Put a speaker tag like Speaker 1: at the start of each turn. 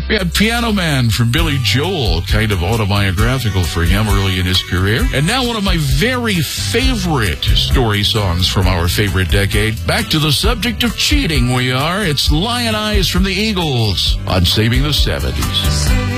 Speaker 1: We had Piano Man from Billy Joel, kind of autobiographical for him early in his career. And now one of my very favorite story songs from our favorite decade. Back to the subject of cheating we are. It's Lion Eyes from the Eagles on Saving the 70s.